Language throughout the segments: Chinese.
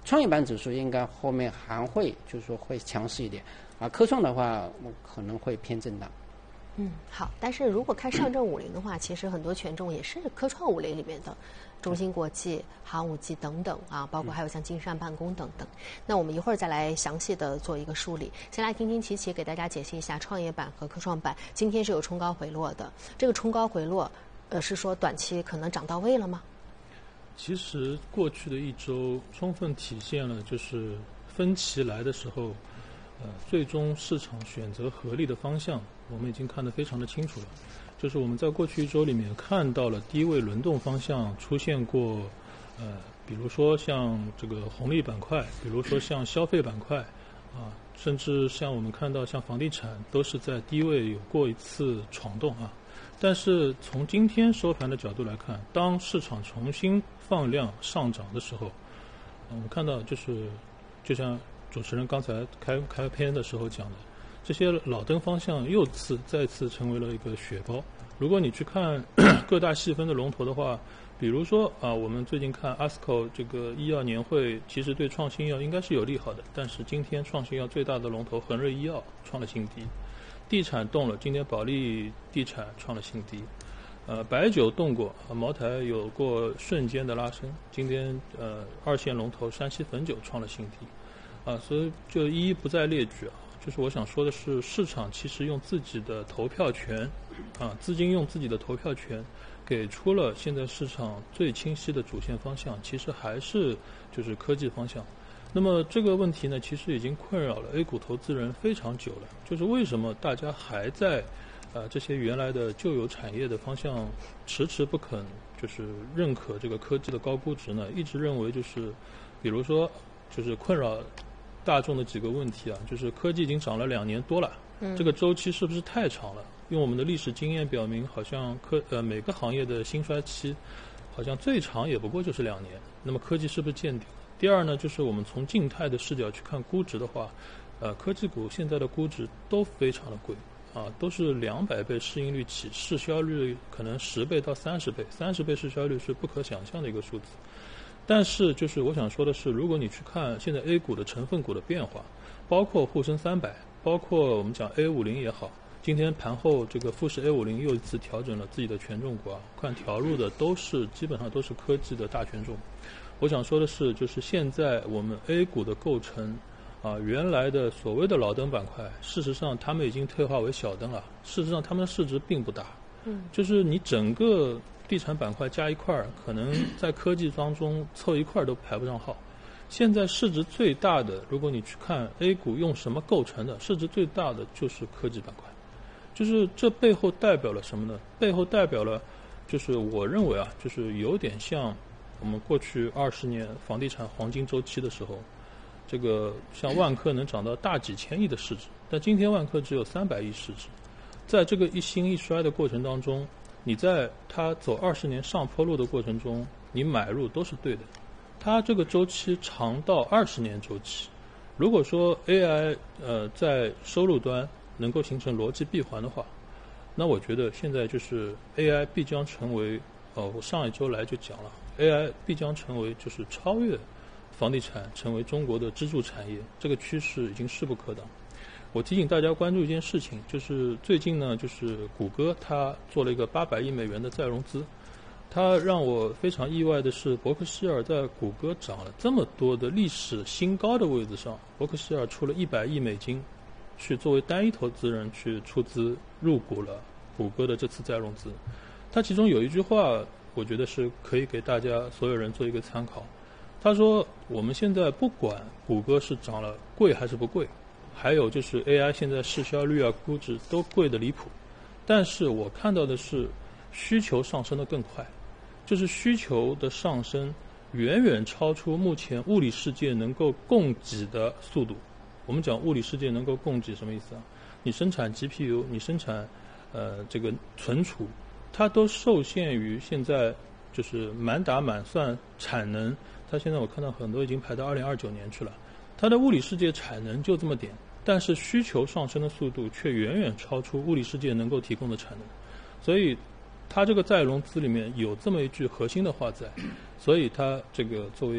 创业板指数应该后面还会就是说会强势一点，科创的话可能会偏震荡。 好，但是如果看上证50的话，其实很多权重也是科创50里面的，中芯国际、寒武纪等等包括还有像金山办公等等。那我们一会儿再来详细的做一个梳理。先来听听琪琪给大家解析一下创业板和科创板今天是有冲高回落的，这个冲高回落，是说短期可能涨到位了吗？ 其实过去的一周充分体现了就是分歧来的时候，最终市场选择合理的方向，我们已经看得非常的清楚了。就是我们在过去一周里面看到了低位轮动方向出现过，比如说像这个红利板块，比如说像消费板块，甚至像我们看到像房地产都是在低位有过一次闯动但是从今天收盘的角度来看，当市场重新放量上涨的时候，我们看到就像主持人刚才开篇的时候讲的，这些老登方向再次成为了一个血包。如果你去看各大细分的龙头的话，比如说我们最近看 ASCO 这个医药年会，其实对创新药应该是有利好的，但是今天创新药最大的龙头恒瑞医药创了新低，地产动了，今天保利地产创了新低，白酒动过，茅台有过瞬间的拉升，今天二线龙头山西汾酒创了新低，所以就一一不再列举就是我想说的是，市场其实用自己的投票权资金用自己的投票权给出了现在市场最清晰的主线方向，其实还是就是科技方向。那么这个问题呢，其实已经困扰了 A 股投资人非常久了，就是为什么大家还在这些原来的旧有产业的方向迟迟不肯就是认可这个科技的高估值呢？一直认为就是比如说就是困扰大众的几个问题就是科技已经涨了2年多了，这个周期是不是太长了？用我们的历史经验表明，好像每个行业的兴衰期好像最长也不过就是2年，那么科技是不是见顶？第二呢，就是我们从静态的视角去看估值的话，科技股现在的估值都非常的贵都是200倍市盈率起，市销率可能10倍到30倍，30倍市销率是不可想象的一个数字。但是就是我想说的是，如果你去看现在 A 股的成分股的变化，包括沪深300，包括我们讲 A50 也好，今天盘后这个富时 A50 又一次调整了自己的权重股看调入的基本上都是科技的大权重。我想说的是，就是现在我们 A 股的构成原来的所谓的老登板块，事实上他们已经退化为小登了，事实上他们的市值并不大，就是你整个地产板块加一块，可能在科技当中凑一块都排不上号。现在市值最大的，如果你去看 A 股用什么构成的，市值最大的就是科技板块。就是这背后代表了什么呢？背后代表了就是我认为就是有点像我们过去20年房地产黄金周期的时候，这个像万科能涨到大几千亿的市值，但今天万科只有300亿市值。在这个一兴一衰的过程当中，你在它走20年上坡路的过程中，你买入都是对的。它这个周期长到20年周期，如果说 AI 在收入端能够形成逻辑闭环的话，那我觉得现在就是 AI 必将成为我上一周来就讲了， AI 必将成为就是超越房地产，成为中国的支柱产业，这个趋势已经势不可挡。我提醒大家关注一件事情，就是最近呢，就是谷歌它做了一个800亿美元的再融资。它让我非常意外的是，伯克希尔在谷歌涨了这么多的历史新高的位置上，伯克希尔出了100亿美金，去作为单一投资人去出资入股了谷歌的这次再融资。它其中有一句话，我觉得是可以给大家所有人做一个参考。他说，我们现在不管谷歌是涨了贵还是不贵，还有就是 AI 现在市销率估值都贵得离谱，但是我看到的是需求上升得更快，就是需求的上升远远超出目前物理世界能够供给的速度。我们讲物理世界能够供给什么意思你生产 GPU， 你生产这个存储，它都受限于现在就是满打满算产能，它现在我看到很多已经排到2029年去了，它的物理世界产能就这么点，但是需求上升的速度却远远超出物理世界能够提供的产能。所以它这个再融资里面有这么一句核心的话在，所以它这个作为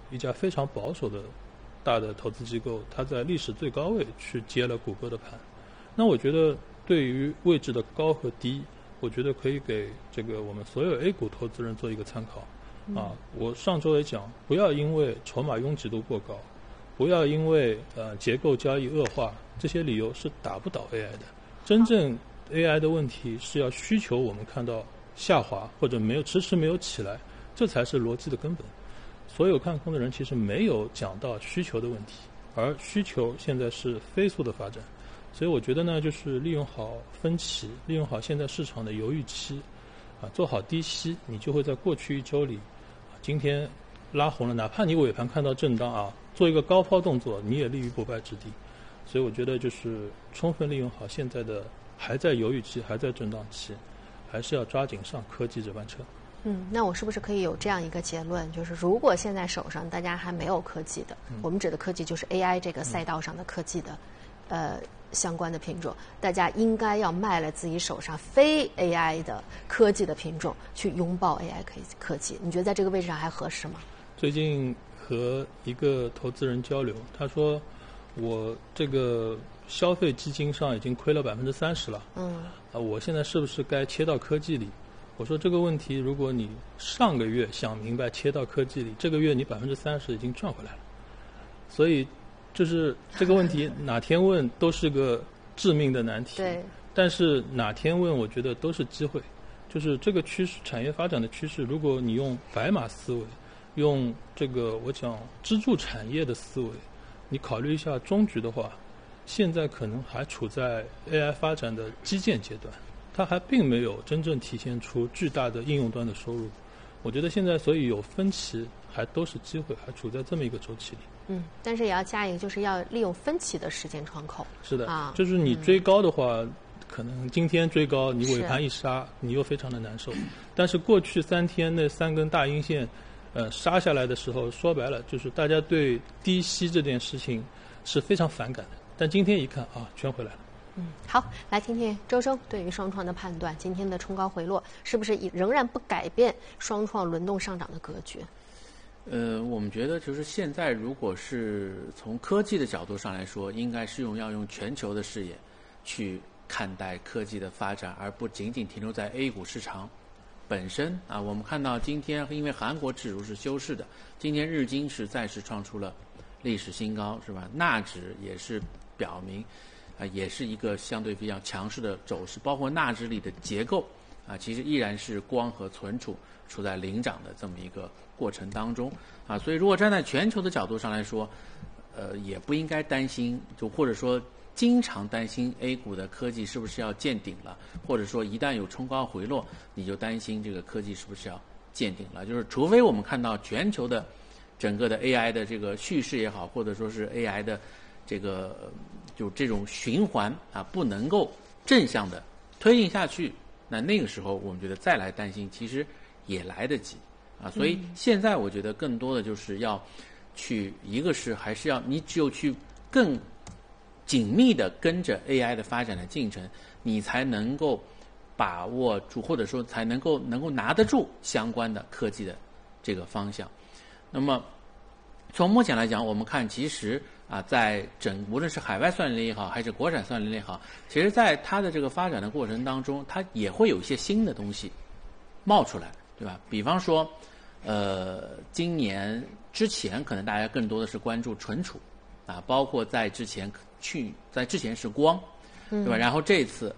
一家非常保守的大的投资机构，它在历史最高位去接了谷歌的盘。那我觉得对于位置的高和低，我觉得可以给这个我们所有 A 股投资人做一个参考。我上周也讲，不要因为筹码拥挤度过高，不要因为结构交易恶化，这些理由是打不倒 AI 的。真正 AI 的问题是要需求我们看到下滑或者迟迟没有起来，这才是逻辑的根本。所有看空的人其实没有讲到需求的问题，而需求现在是飞速的发展。所以我觉得呢，就是利用好分歧，利用好现在市场的犹豫期，做好低吸，你就会在过去一周里，今天拉红了，哪怕你尾盘看到震荡做一个高抛动作，你也立于不败之地。所以我觉得就是充分利用好现在的还在犹豫期，还在震荡期，还是要抓紧上科技这班车。 那我是不是可以有这样一个结论，就是如果现在手上大家还没有科技的，我们指的科技就是 AI 这个赛道上的科技的相关的品种，大家应该要卖了自己手上非 AI 的科技的品种，去拥抱 AI 科技。你觉得在这个位置上还合适吗？ 最近和一个投资人交流，他说我这个消费基金上已经亏了30%了，我现在是不是该切到科技里？我说这个问题，如果你上个月想明白切到科技里，这个月你30%已经赚回来了。所以就是这个问题哪天问都是个致命的难题。 对。 但是哪天问，我觉得都是机会。就是这个趋势，产业发展的趋势，如果你用白马思维，用这个我讲支柱产业的思维，你考虑一下中局的话，现在可能还处在 AI 发展的基建阶段，它还并没有真正体现出巨大的应用端的收入。我觉得现在所以有分歧还都是机会，还处在这么一个周期里。 但是也要加一个，就是要利用分歧的时间窗口。 是的，就是你追高的话，可能今天追高，你尾盘一杀，你又非常的难受。但是过去3天那3根大阴线，杀下来的时候，说白了就是大家对低吸这件事情是非常反感的。但今天一看全回来了。 好，来听听周生对于双创的判断，今天的冲高回落是不是仍然不改变双创轮动上涨的格局？ 我们觉得就是现在，如果是从科技的角度上来说，应该是要用全球的视野去看待科技的发展，而不仅仅停留在 A 股市场本身我们看到今天因为韩国指数是休市的，今天日经是再次创出了历史新高，是吧？纳指也是表明也是一个相对比较强势的走势，包括纳指里的结构其实依然是光和存储处在领涨的这么一个过程当中所以如果站在全球的角度上来说，也不应该担心，就或者说经常担心 A 股的科技是不是要见顶了，或者说一旦有冲高回落，你就担心这个科技是不是要见顶了。就是除非我们看到全球的整个的 AI 的这个叙事也好，或者说是 AI 的这个就这种循环不能够正向的推进下去，那个时候我们觉得再来担心其实也来得及所以现在我觉得更多的就是要去一个是还是要你只有去更紧密的跟着 AI 的发展的进程，你才能够把握住，或者说才能够拿得住相关的科技的这个方向。那么从目前来讲，我们看其实在无论是海外算力也好，还是国产算力也好，其实在它的这个发展的过程当中，它也会有一些新的东西冒出来，对吧？比方说今年之前可能大家更多的是关注存储包括在之前是光，对吧？然后这次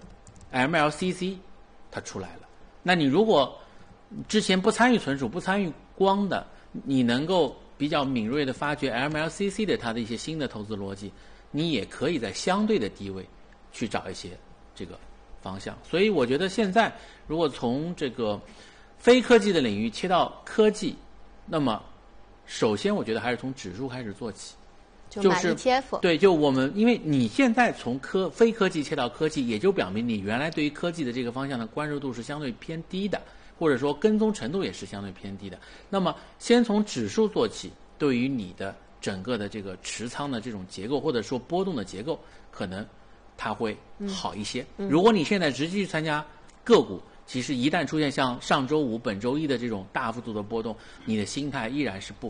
MLCC 它出来了，那你如果之前不参与存储不参与光的，你能够比较敏锐的发掘 MLCC 的它的一些新的投资逻辑，你也可以在相对的低位去找一些这个方向。所以我觉得现在如果从这个非科技的领域切到科技，那么首先我觉得还是从指数开始做起， 就买 ETF。 对，就我们因为你现在从非科技切到科技，也就表明你原来对于科技的这个方向的关注度是相对偏低的，或者说跟踪程度也是相对偏低的。那么先从指数做起，对于你的整个的这个持仓的这种结构，或者说波动的结构，可能它会好一些。如果你现在直接去参加个股，其实一旦出现像上周五、本周一的这种大幅度的波动，你的心态依然是不稳的。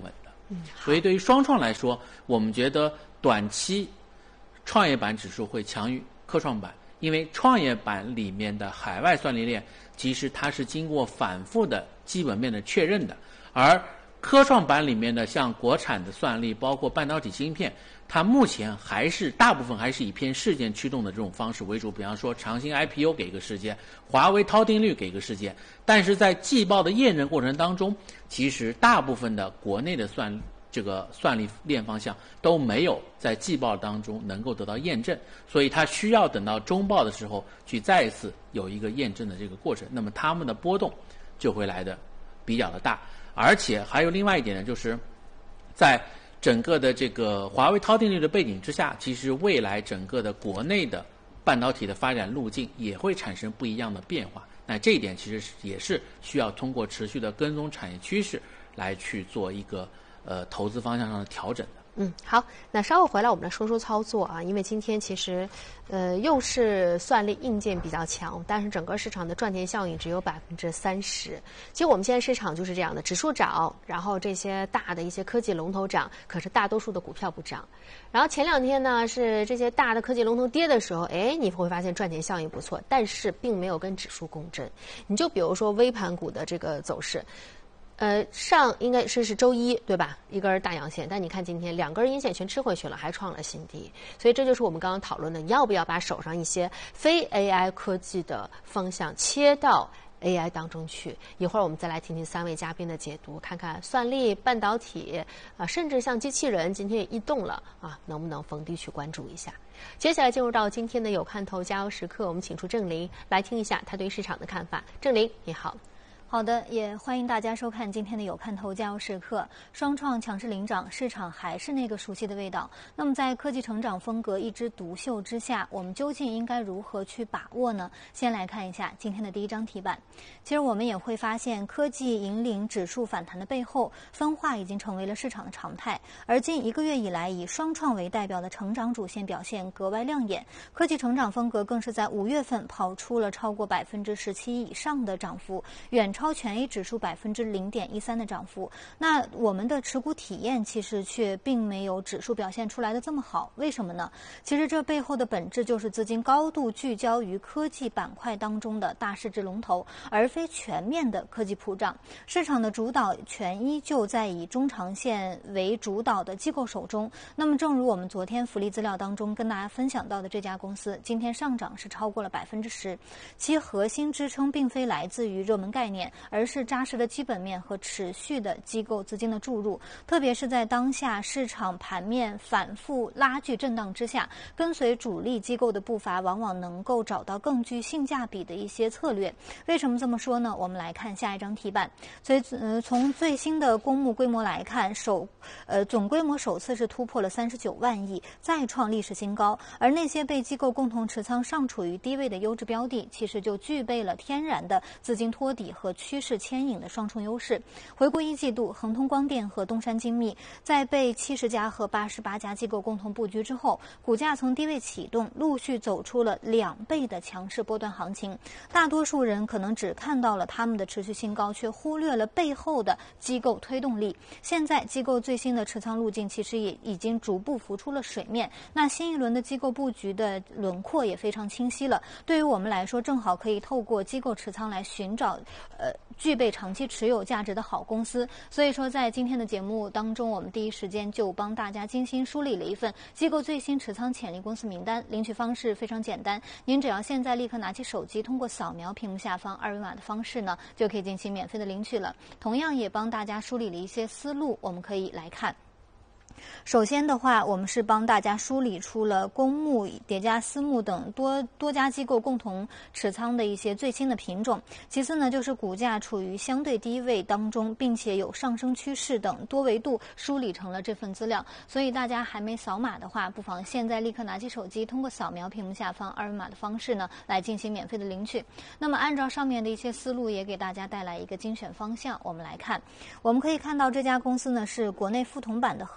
所以对于双创来说，我们觉得短期创业板指数会强于科创板，因为创业板里面的海外算力链其实它是经过反复的基本面的确认的，而科创板里面的像国产的算力，包括半导体芯片，它目前大部分还是以偏事件驱动的这种方式为主。比方说长兴 IPO 给一个事件，华为套定律给一个事件，但是在季报的验证过程当中，其实大部分的国内的算力链方向都没有在季报当中能够得到验证，所以它需要等到中报的时候去再一次有一个验证的这个过程，那么它们的波动就会来的比较的大。而且还有另外一点呢，就是在整个的这个华为套定律的背景之下，其实未来整个的国内的半导体的发展路径也会产生不一样的变化。那这一点其实也是需要通过持续的跟踪产业趋势来去做一个投资方向上的调整的。 好，那稍后回来我们来说说操作啊，因为今天其实，又是算力硬件比较强，但是整个市场的赚钱效应只有30%。其实我们现在市场就是这样的，指数涨，然后这些大的一些科技龙头涨，可是大多数的股票不涨。然后前2天呢，是这些大的科技龙头跌的时候，你会发现赚钱效应不错，但是并没有跟指数共振。你就比如说微盘股的这个走势。上应该是周一对吧？一根大阳线，但你看今天2根阴线全吃回去了，还创了新低。所以这就是我们刚刚讨论的，你要不要把手上一些非 AI 科技的方向切到 AI 当中去？一会儿我们再来听听3位嘉宾的解读，看看算力、半导体甚至像机器人今天也异动了能不能逢低去关注一下？接下来进入到今天的有看头加油时刻，我们请出郑林来听一下他对市场的看法。郑林，你好。 好的，也欢迎大家收看今天的有看头加油时刻。双创强势领涨，市场还是那个熟悉的味道。那么在科技成长风格一枝独秀之下，我们究竟应该如何去把握呢？先来看一下今天的第一张题板。其实我们也会发现，科技引领指数反弹的背后，分化已经成为了市场的常态。而近1个月以来，以双创为代表的成长主线表现格外亮眼，科技成长风格更是在5月份跑出了超过17%以上的涨幅，远超全 A 指数0.13%的涨幅。那我们的持股体验其实却并没有指数表现出来的这么好，为什么呢？其实这背后的本质就是资金高度聚焦于科技板块当中的大市值龙头，而非全面的科技普涨。市场的主导权依旧在以中长线为主导的机构手中。那么正如我们昨天福利资料当中跟大家分享到的，这家公司今天上涨是超过了10%，其核心支撑并非来自于热门概念，而是扎实的基本面和持续的机构资金的注入。特别是在当下市场盘面反复拉锯震荡之下，跟随主力机构的步伐，往往能够找到更具性价比的一些策略。为什么这么说呢？我们来看下一张题板。所以从最新的公募规模来看，总规模首次是突破了39万亿，再创历史新高。而那些被机构共同持仓尚处于低位的优质标的，其实就具备了天然的资金托底和趋势牵引的双重优势。回顾1季度，恒通光电和东山精密在被70家和88家机构共同布局之后，股价从低位启动，陆续走出了2倍的强势波段行情。大多数人可能只看到了他们的持续新高，却忽略了背后的机构推动力。现在机构最新的持仓路径其实也已经逐步浮出了水面，那新一轮的机构布局的轮廓也非常清晰了。对于我们来说，正好可以透过机构持仓来寻找具备长期持有价值的好公司。所以说在今天的节目当中，我们第一时间就帮大家精心梳理了一份机构最新持仓潜力公司名单。领取方式非常简单，您只要现在立刻拿起手机，通过扫描屏幕下方2维码的方式呢，就可以进行免费的领取了。同样也帮大家梳理了一些思路，我们可以来看。首先的话，我们是帮大家梳理出了公募、叠加私募等多家机构共同持仓的一些最新的品种。其次呢，就是股价处于相对低位当中，并且有上升趋势等多维度梳理成了这份资料。所以大家还没扫码的话，不妨现在立刻拿起手机，通过扫描屏幕下方2维码的方式呢，来进行免费的领取。那么按照上面的一些思路，也给大家带来一个精选方向。我们来看，我们可以看到这家公司呢是国内富统版的核心原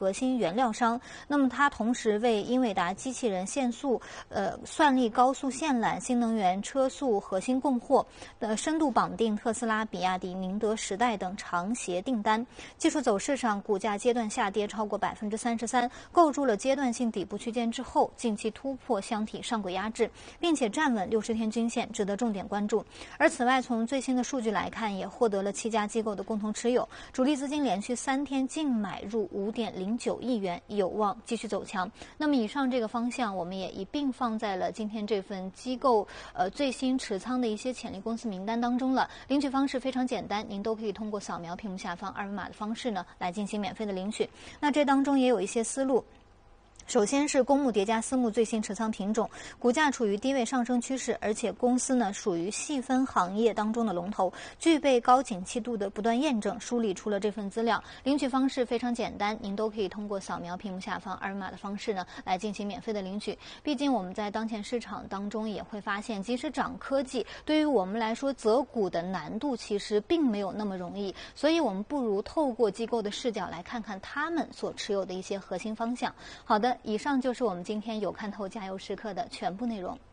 原料商。那么它同时为英伟达机器人线速、算力高速线缆、新能源车速核心供货深度绑定特斯拉、比亚迪、宁德时代等长协订单。技术走势上，股价阶段下跌超过33%，构筑了阶段性底部区间之后，近期突破箱体上轨压制，并且站稳60天均线，值得重点关注。而此外，从最新的数据来看，也获得了7家机构的共同持有，主力资金连续3天净买入5.09亿元，有望继续走强。那么以上这个方向，我们也一并放在了今天这份机构最新持仓的一些潜力公司名单当中了。领取方式非常简单，您都可以通过扫描屏幕下方2维码的方式呢来进行免费的领取。那这当中也有一些思路。首先是公募叠加私募最新持仓品种，股价处于低位上升趋势，而且公司呢属于细分行业当中的龙头，具备高景气度的不断验证，梳理出了这份资料。领取方式非常简单，您都可以通过扫描屏幕下方2维码的方式呢来进行免费的领取。毕竟我们在当前市场当中也会发现，即使涨科技，对于我们来说择股的难度其实并没有那么容易，所以我们不如透过机构的视角来看看他们所持有的一些核心方向。好的，以上就是我们今天有看透加油时刻的全部内容。